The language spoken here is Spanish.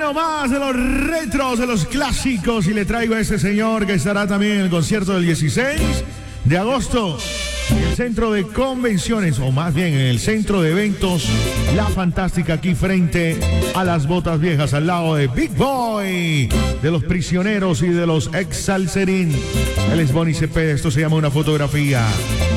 lo más de los retros, de los clásicos, y le traigo a este señor que estará también en el concierto del 16 de agosto en el centro de convenciones, o más bien en el centro de eventos La Fantástica, aquí frente a las Botas Viejas, al lado de Big Boy, de Los Prisioneros y de los ex Salserín. Él es Bonnie Cepeda, esto se llama Una Fotografía.